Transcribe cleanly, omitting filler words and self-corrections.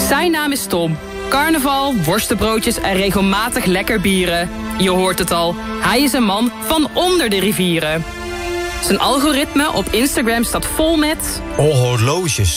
Zijn naam is Tom. Carnaval, worstenbroodjes en regelmatig lekker bieren. Je hoort het al, hij is een man van onder de rivieren. Zijn algoritme op Instagram staat vol met... horloges.